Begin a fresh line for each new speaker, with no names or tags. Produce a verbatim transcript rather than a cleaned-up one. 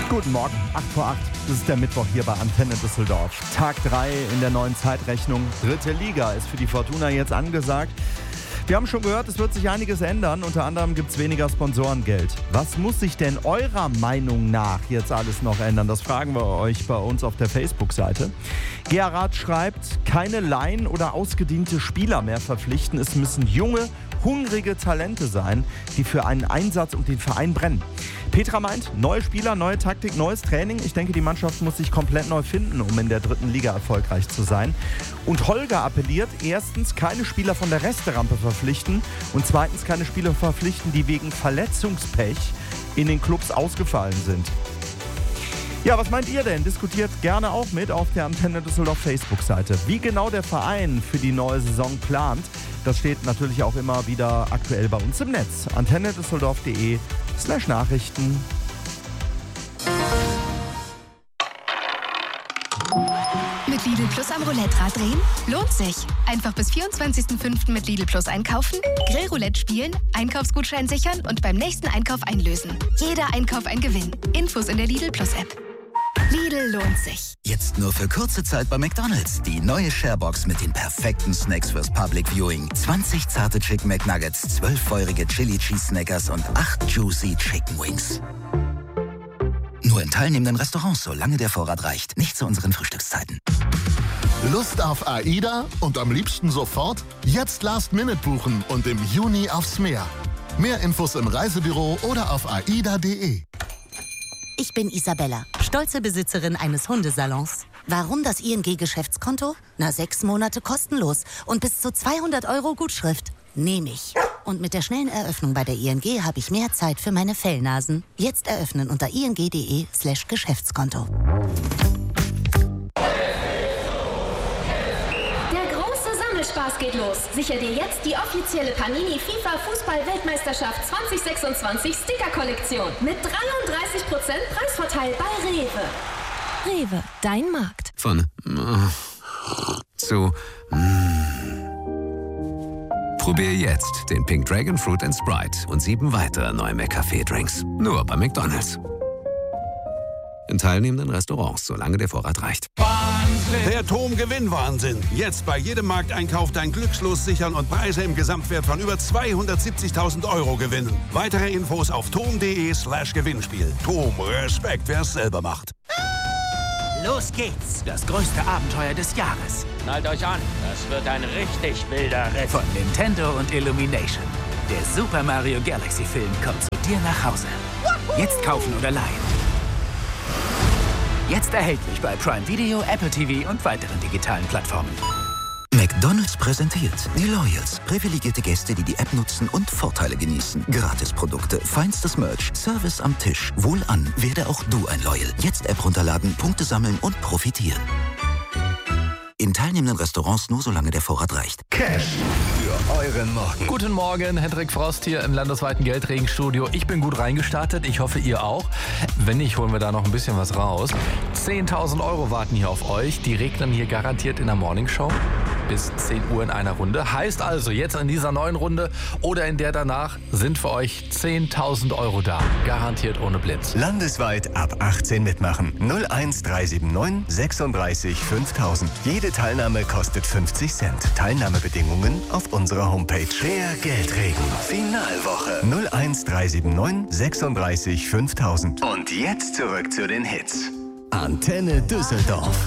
Guten Morgen, acht vor acht. Das ist der Mittwoch hier bei Antenne Düsseldorf. Tag drei in der neuen Zeitrechnung. Dritte Liga ist für die Fortuna jetzt angesagt. Wir haben schon gehört, es wird sich einiges ändern. Unter anderem gibt es weniger Sponsorengeld. Was muss sich denn eurer Meinung nach jetzt alles noch ändern? Das fragen wir euch bei uns auf der Facebook-Seite. Gerhard schreibt, keine Laien oder ausgediente Spieler mehr verpflichten. Es müssen junge, hungrige Talente sein, die für einen Einsatz und den Verein brennen. Petra meint, neue Spieler, neue Taktik, neues Training. Ich denke, die Mannschaft muss sich komplett neu finden, um in der dritten Liga erfolgreich zu sein. Und Holger appelliert, erstens, keine Spieler von der Resterampe verpflichten und zweitens, keine Spieler verpflichten, die wegen Verletzungspech in den Clubs ausgefallen sind. Ja, was meint ihr denn? Diskutiert gerne auch mit auf der Antenne Düsseldorf Facebook-Seite. Wie genau der Verein für die neue Saison plant, das steht natürlich auch immer wieder aktuell bei uns im Netz. antenne düsseldorf.de slash Nachrichten.
Mit Lidl Plus am Roulette-Rad drehen? Lohnt sich. Einfach bis vierundzwanzigsten fünften mit Lidl Plus einkaufen, Grillroulette spielen, Einkaufsgutschein sichern und beim nächsten Einkauf einlösen. Jeder Einkauf ein Gewinn. Infos in der Lidl Plus App. Lidl lohnt sich.
Jetzt nur für kurze Zeit bei McDonald's. Die neue Sharebox mit den perfekten Snacks fürs Public Viewing. zwanzig zarte Chicken McNuggets, zwölf feurige Chili Cheese Snackers und acht Juicy Chicken Wings. Nur in teilnehmenden Restaurants, solange der Vorrat reicht. Nicht zu unseren Frühstückszeiten.
Lust auf AIDA und am liebsten sofort? Jetzt Last Minute buchen und im Juni aufs Meer. Mehr Infos im Reisebüro oder auf aida punkt de.
Ich bin Isabella, stolze Besitzerin eines Hundesalons. Warum das I N G-Geschäftskonto? Na, sechs Monate kostenlos und bis zu zweihundert Euro Gutschrift. Nehme ich. Und mit der schnellen Eröffnung bei der I N G habe ich mehr Zeit für meine Fellnasen. Jetzt eröffnen unter ing punkt de slash Geschäftskonto.
Spaß geht los. Sicher dir jetzt die offizielle Panini FIFA Fußball-Weltmeisterschaft zwanzig sechsundzwanzig Sticker-Kollektion mit dreiunddreißig Prozent Preisvorteil bei Rewe.
Rewe, dein Markt.
Von äh, zu äh. Probier jetzt den Pink Dragon Fruit and Sprite und sieben weitere neue McCafé-Drinks. Nur bei McDonald's. In teilnehmenden Restaurants, solange der Vorrat reicht.
Der Tom-Gewinn-Wahnsinn. Jetzt bei jedem Markteinkauf dein Glückslos sichern und Preise im Gesamtwert von über zweihundertsiebzigtausend Euro gewinnen. Weitere Infos auf tom punkt de slash Gewinnspiel. Tom, Respekt, wer es selber macht.
Los geht's, das größte Abenteuer des Jahres.
Schnallt euch an, das wird ein richtig wilder Ritt.
Von Nintendo und Illumination. Der Super Mario Galaxy Film kommt zu dir nach Hause. Jetzt kaufen oder leihen. Jetzt erhältlich bei Prime Video, Apple T V und weiteren digitalen Plattformen.
McDonald's präsentiert die Loyals. Privilegierte Gäste, die die App nutzen und Vorteile genießen. Gratisprodukte, feinstes Merch, Service am Tisch. Wohlan, werde auch du ein Loyal. Jetzt App runterladen, Punkte sammeln und profitieren. In teilnehmenden Restaurants nur solange der Vorrat reicht.
Cash für euren Morgen.
Guten Morgen, Hendrik Frost hier im landesweiten Geldregenstudio. Ich bin gut reingestartet, ich hoffe ihr auch. Wenn nicht, holen wir da noch ein bisschen was raus. zehntausend Euro warten hier auf euch. Die regnen hier garantiert in der Morningshow bis zehn Uhr in einer Runde. Heißt also, jetzt in dieser neuen Runde oder in der danach sind für euch zehntausend Euro da. Garantiert ohne Blitz.
Landesweit ab achtzehn mitmachen. null eins drei sieben neun sechsunddreißig fünftausend. Jede Teilnahme kostet fünfzig Cent. Teilnahmebedingungen auf unserer Homepage. Der Geldregen. Finalwoche. null eins drei sieben neun sechsunddreißig fünftausend. Und jetzt zurück zu den Hits. Antenne Düsseldorf.